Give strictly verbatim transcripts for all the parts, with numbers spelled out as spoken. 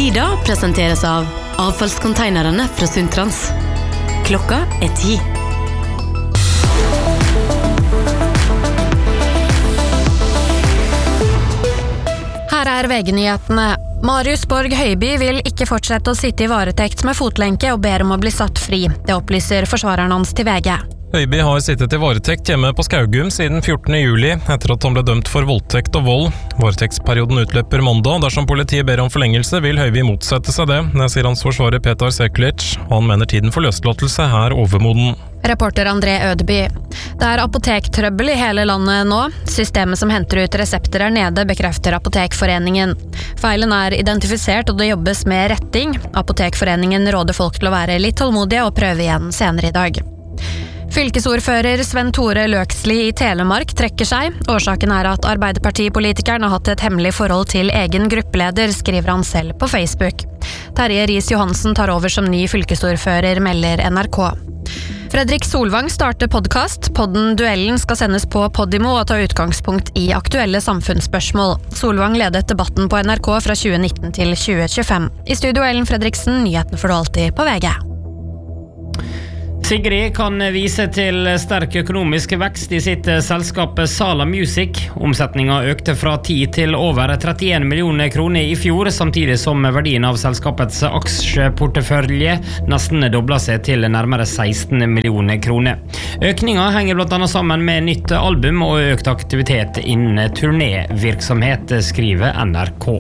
Tida presenteres av avfallskonteinerne fra Sundtrans. Klokka er ti. Her er V G-nyhetene. Marius Borg Høiby vil ikke fortsette å sitte i varetekt med fotlenke og ber om å bli satt fri. Det opplyser forsvareren hans til V G. Høiby har sittet i varetekt hjemme på Skaugum siden fjortende juli, etter at han ble dømt for voldtekt og vold. Varetektsperioden utløper mandag. Dersom politiet ber om forlengelse, vil Høiby motsette seg det. Det sier hans forsvarer Petar Sekulic. Han mener tiden for løslatelse er overmoden. Reporter André Ødeby. Det er apotektrøbbel i hele landet nå. Systemet som henter ut resepter er nede, bekrefter Apotekforeningen. Feilen er identifisert, og det jobbes med retting. Apotekforeningen råder folk til å være litt tålmodige og prøve igjen senere i dag. Fylkesordfører Sven Tore Løksli i Telemark trekker seg. Årsaken er at Arbeiderpartipolitikeren har hatt et hemmelig forhold til egen gruppeleder, skriver han selv på Facebook. Terje Riis-Johansen tar over som ny fylkesordfører, melder N R K. Fredrik Solvang starter podcast. Podden Duellen skal sendes på Podimo og ta utgangspunkt i aktuelle samfunnsspørsmål. Solvang ledet debatten på N R K fra tjue nitten til tjue tjuefem. I studio Ellen Fredriksen, nyheten får du alltid på V G. Sigrid kan vise til sterk økonomisk vekst i sitt selskap Sala Music. Omsetningen økte fra ti til over trettien millioner kroner i fjor, samtidig som verdien av selskapets aksjeportefølje nesten doblet seg til nærmere seksten millioner kroner. Økningen henger blant annet sammen med nytt album og økt aktivitet innen turnévirksomhet, skriver N R K.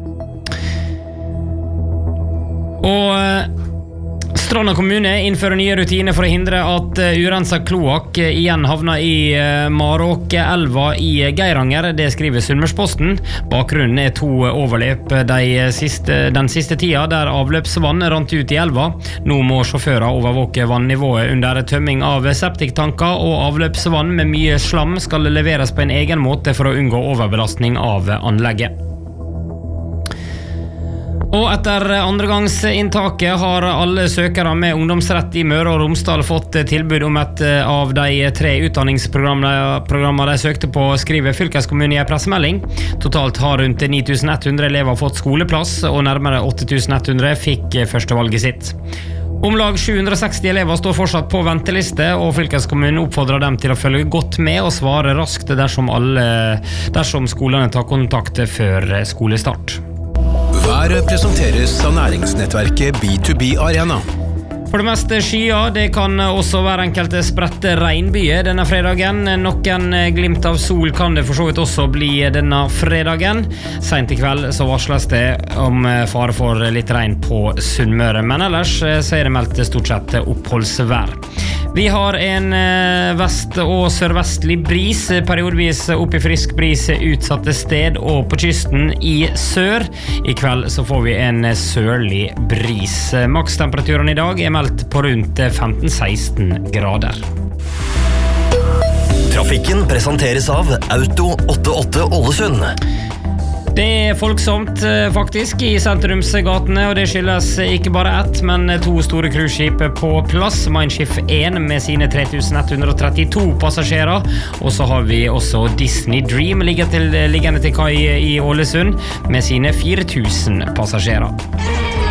Og Stranda kommune innfører nye rutiner for å hindre at urenset kloakk igjen havner i Maråkelva i Geiranger. Det skriver Sunnmørsposten. Bakgrunnen er to overløp de siste, den siste tida der avløpsvann rant ut i elva. Nå må sjåfører overvåke vannivået under tømming av septiktanker, og avløpsvann med mye slam skal leveres på en egen måte for å unngå overbelastning av anlegget. Og etter andregangsinntaket har alle søkere med ungdomsrett i Møre og Romsdal fått tilbud om et av de tre utdanningsprogrammene de søkte på, skriver fylkeskommunen i en pressemelding. Totalt har rundt ni tusen ett hundre elever fått skoleplass, og nærmere åtte tusen ett hundre fikk førstevalget sitt. Om lag sju hundre og seksti elever står fortsatt på venteliste, og fylkeskommunen oppfordrer dem til å følge godt med og svare raskt dersom, alle, dersom skolene tar kontakt før skolestart. Været presenteres av næringsnettverket B to B Arena. For det meste skyer, det kan også være enkelte spredte regnbyer denne fredagen. Noen glimt av sol kan det for så vidt også bli denne fredagen. Sent i kveld så varsles det om fare for litt regn på Sunnmøre, men ellers så er det meldt stort sett oppholdsvær. Vi har en vest- og sørvestlig bris, periodvis opp i frisk bris utsatte sted og på kysten i sør. I kveld så får vi en sørlig bris. Makstemperaturen i dag er meldt på rundt femten til seksten grader. Trafikken presenteres av Auto åttiåtte Ålesund. Det er folksomt faktisk i sentrumsgatene, og det skyldes ikke bare ett, men to store cruiseskip på plass. Mein Schiff én med sine tre tusen ett hundre og trettito passasjerer, og så har vi også Disney Dream liggende til, liggende til kai i Ålesund med sine fire tusen passasjerer.